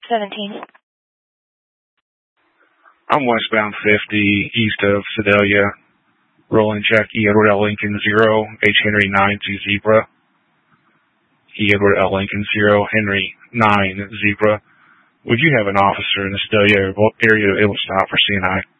17. I'm westbound 50, east of Sedalia. Rolling check E. Edward L. Lincoln 0, H. Henry 9 to Zebra. E. Edward L. Lincoln 0, Henry 9 Zebra. Would you have an officer in the Sedalia area able to stop for CNI?